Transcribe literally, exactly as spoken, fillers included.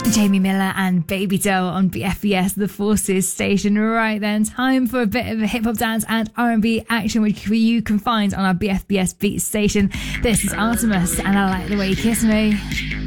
Jamie Miller and Baby Doll on B F B S, the Forces station. Right then, time for a bit of a hip hop dance and R and B action, which you can find on our B F B S Beat station. This is Artemis, and I Like the Way You Kiss Me.